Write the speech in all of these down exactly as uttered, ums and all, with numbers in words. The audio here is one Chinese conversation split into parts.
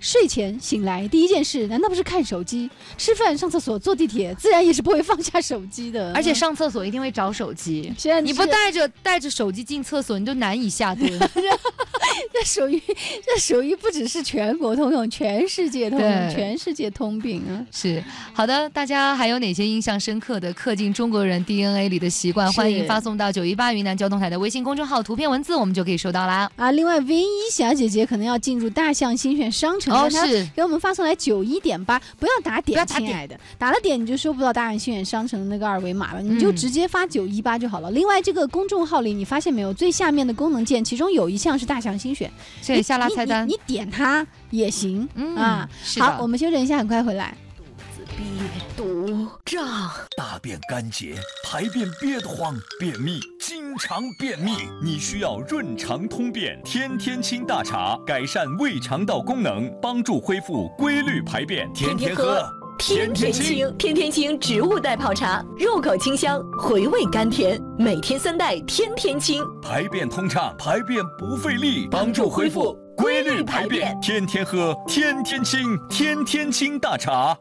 睡前醒来第一件事难道不是看手机？吃饭、上厕所、坐地铁，自然也是不会放下手机的。 而且上厕所一定会找手机， 现在你不带着带着手机进厕所，你就难以下蹲。 这属于这属于不只是全国通用，全世界通用，全世界通病啊！ 是好的，大家还有哪些印象深刻的刻进中国人 D N A 里的习惯？欢迎发送到九一八云南交通台的微信公众号，图片文字我们就可以收到啦。 啊，另外 V 一小姐姐可能要进入大象新选商城， 哦，是给我们发送来九一点八，不要打点， 亲爱的，打了点你就收不到大象新选商城的那个二维码了，你就直接发九一八就好了。嗯、另外，这个公众号里你发现没有，最下面的功能键，其中有一项是大象新选， 这里下拉菜单， 你, 你, 你点它也行、嗯、啊。好，我们休整一下，很快回来。 肚子憋肚胀， 大便干结，排便憋得慌，便秘，经常便秘，你需要润肠通便天天清大茶，改善胃肠道功能，帮助恢复规律排便，天天喝。 天天清，天天清植物袋泡茶，入口清香，回味甘甜，每天三袋，天天清， 排便通畅，排便不费力，帮助恢复规律排便，天天喝，天天清，天天清大茶。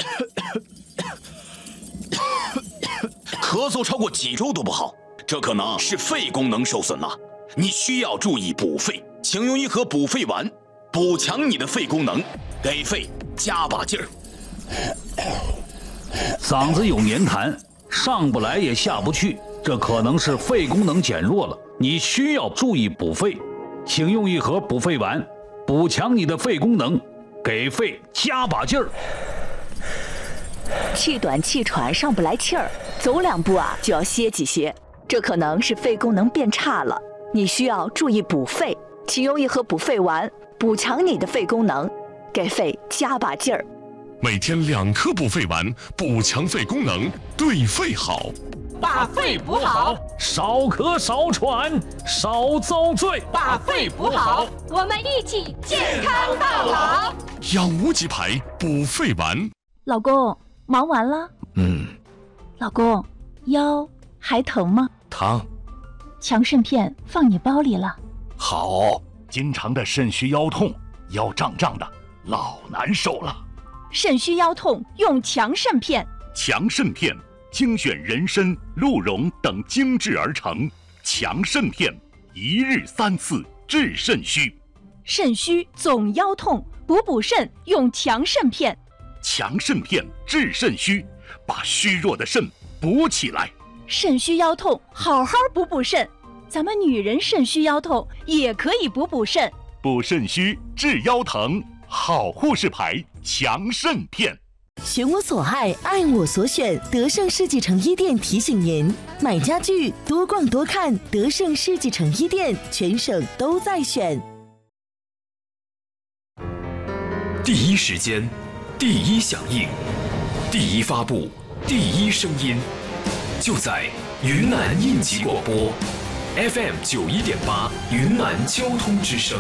咳嗽超过几周都不好，这可能是肺功能受损了，你需要注意补肺，请用一盒补肺丸，补强你的肺功能，给肺加把劲儿。 嗓子有黏痰，上不来也下不去，这可能是肺功能减弱了，你需要注意补肺，请用一盒补肺丸，补强你的肺功能，给肺加把劲儿。 气短气喘上不来气儿，走两步啊就要歇几歇，这可能是肺功能变差了，你需要注意补肺，请用一盒补肺丸，补强你的肺功能，给肺加把劲儿。 每天两颗补肺丸，补强肺功能，对肺好。 把肺补好， 少咳少喘少遭罪。 把肺补好， 我们一起健康到老。 养无极牌补肺丸。 老公，忙完了？ 嗯。 老公，腰还疼吗？ 疼。 强肾片放你包里了。 好。经常的肾虚腰痛，腰胀胀的，老难受了。 肾虚腰痛用强肾片， 强肾片精选人参、鹿茸等精制而成，强肾片一日三次治肾虚。 肾虚总腰痛，补补肾用强肾片。 强肾片治肾虚，把虚弱的肾补起来。 肾虚腰痛，好好补补肾。咱们女人肾虚腰痛也可以补补肾， 补肾虚治腰疼。好护士牌强肾片， 选我所爱，爱我所选。德胜世纪城一店提醒您：买家具多逛多看，德胜世纪城一店全省都在选。 第一时间，第一响应，第一发布，第一声音，就在云南应急广播 F M 九一点八，云南交通之声。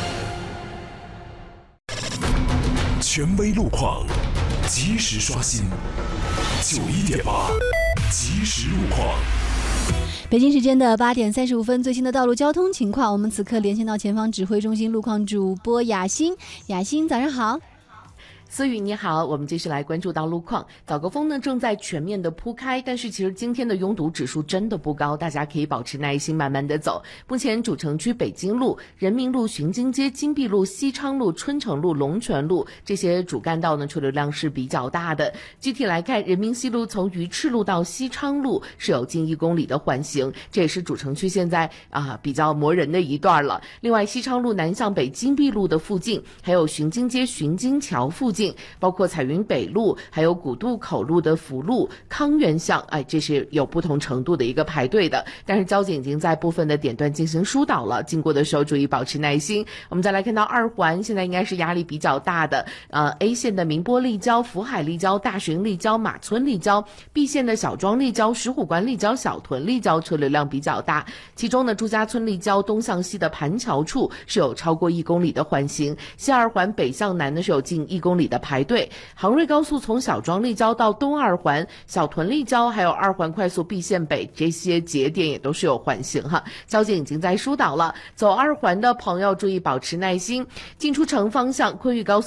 权威路况，及时刷新。九一点八，及时路况。 北京时间的八点三十五分，最新的道路交通情况，我们此刻连线到前方指挥中心路况主播雅欣。雅欣，早上好。 思雨你好，我们继续来关注到路况。早高峰呢正在全面的铺开，但是其实今天的拥堵指数真的不高，大家可以保持耐心，慢慢的走。目前主城区北京路、人民路、巡京街、金碧路、西昌路、春城路、龙泉路这些主干道呢车流量是比较大的。具体来看，人民西路从鱼翅路到西昌路是有近一公里的缓行，这也是主城区现在啊比较磨人的一段了。另外，西昌路南向北金碧路的附近，还有巡京街巡京桥附近，包括彩云北路还有古渡口路的福路、康源巷，哎，这是有不同程度的一个排队的，但是交警已经在部分的点段进行疏导了，经过的时候注意保持耐心。我们再来看到二环，现在应该是压力比较大的，呃 A 线的宁波立交、福海立交、大寻立交、马村立交， B 线的小庄立交、石虎关立交、小屯立交车流量比较大，其中呢朱家村立交东向西的盘桥处是有超过一公里的缓行，西二环北向南呢是有近一公里的排队。杭瑞高速从小庄立交到东二环、小屯立交还有二环快速 B 线北这些节点也都是有缓行哈，交警已经在疏导了，走二环的朋友注意保持耐心。进出城方向，昆玉高速